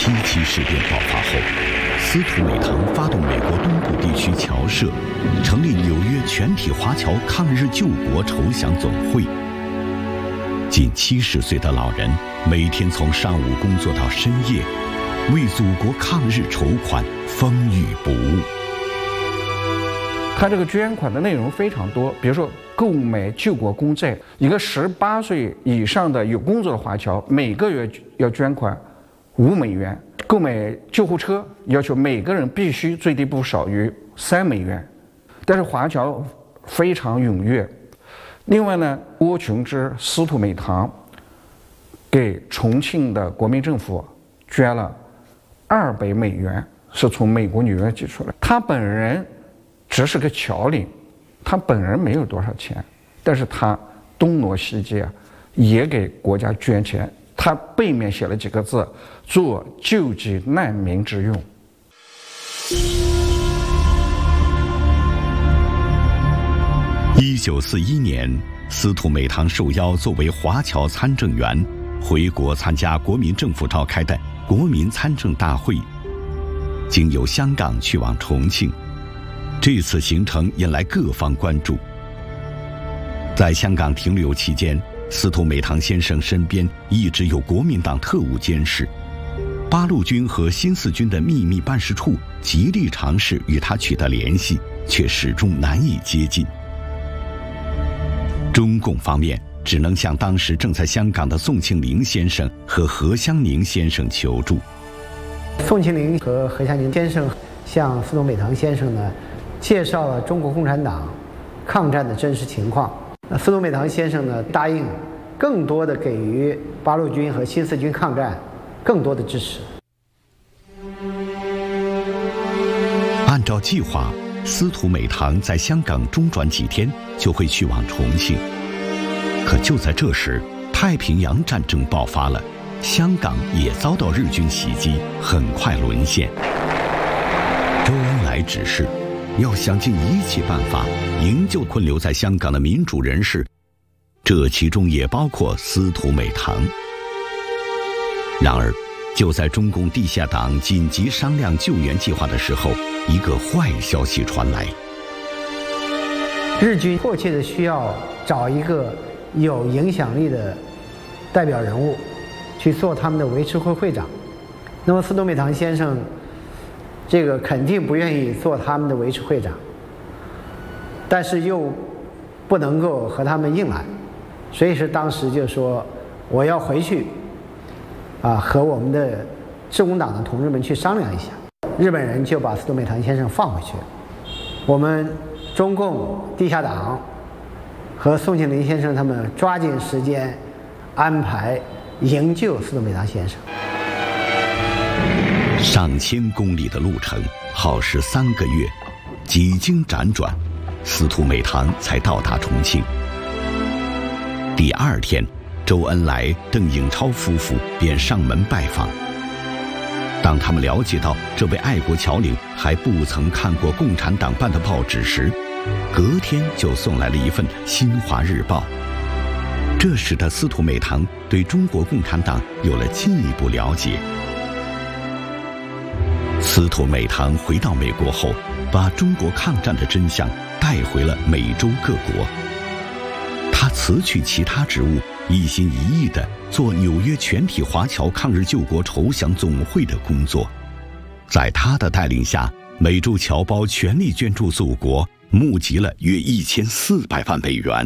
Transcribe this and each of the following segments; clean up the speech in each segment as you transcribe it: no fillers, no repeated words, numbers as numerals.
7·7事变爆发后，司徒美堂发动美国东部地区侨社，成立纽约全体华侨抗日救国筹饷总会。近70岁的老人每天从上午工作到深夜，为祖国抗日筹款，风雨不误。 他这个捐款的内容非常多，比如说购买救国公债，一个18岁以上的有工作的华侨每个月要捐款5美元，购买救护车要求每个人必须最低不少于3美元，但是华侨非常踊跃。另外呢，郭琼之、司徒美堂给重庆的国民政府捐了200美元，是从美国纽约寄出来。他本人只是个侨领，他本人没有多少钱，但是他东挪西借，也给国家捐钱。他背面写了几个字：做救济难民之用。 1941年，司徒美堂受邀作为华侨参政员回国参加国民政府召开的国民参政大会，经由香港去往重庆。这次行程引来各方关注。在香港停留期间，司徒美堂先生身边一直有国民党特务监视，八路军和新四军的秘密办事处极力尝试与他取得联系，却始终难以接近。中共方面只能向当时正在香港的宋庆龄先生和何香凝先生求助。 宋庆龄和何香凝先生向司徒美堂先生呢介绍了中国共产党抗战的真实情况。司徒美堂先生呢答应更多的给予八路军和新四军抗战更多的支持。 按照计划，司徒美堂在香港中转几天就会去往重庆。可就在这时，太平洋战争爆发了，香港也遭到日军袭击，很快沦陷。周恩来指示要想尽一切办法营救困留在香港的民主人士，这其中也包括司徒美堂。然而，就在中共地下党紧急商量救援计划的时候，一个坏消息传来： 日军迫切的需要找一个有影响力的代表人物去做他们的维持会会长。那么司徒美堂先生这个肯定不愿意做他们的维持会长，但是又不能够和他们硬来，所以是当时就说我要回去和我们的致公党的同志们去商量一下。日本人就把司徒美堂先生放回去了。我们中共地下党和宋庆龄先生他们抓紧时间安排营救司徒美堂先生。 上千公里的路程耗时3个月，几经辗转，司徒美堂才到达重庆。第2天，周恩来、邓颖超夫妇便上门拜访。当他们了解到这位爱国侨领还不曾看过共产党办的报纸时，隔天就送来了一份《新华日报》。这使得司徒美堂对中国共产党有了进一步了解。司徒美堂回到美国后，把中国抗战的真相带回了美洲各国。他辞去其他职务，一心一意地做纽约全体华侨抗日救国筹饷总会的工作。在他的带领下，美洲侨胞全力捐助祖国，募集了约1400万美元。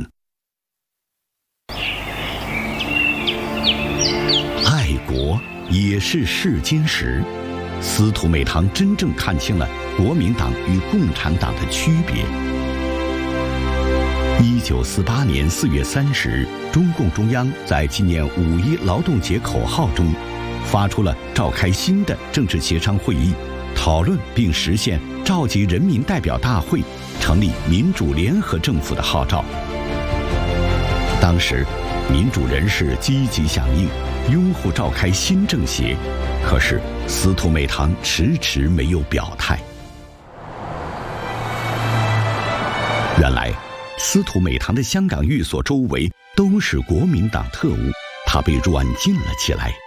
爱国也是试金石。司徒美堂真正看清了国民党与共产党的区别。1948年4月30日，中共中央在纪念5·1劳动节口号中，发出了召开新的政治协商会议，讨论并实现召集人民代表大会，成立民主联合政府的号召。当时，民主人士积极响应，拥护召开新政协。可是司徒美堂迟迟没有表态。原来，司徒美堂的香港寓所周围都是国民党特务，他被软禁了起来。